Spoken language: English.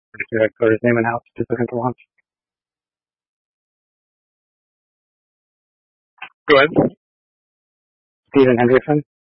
Should I put his name and house to second to launch? Go ahead. Stephen Hendrickson.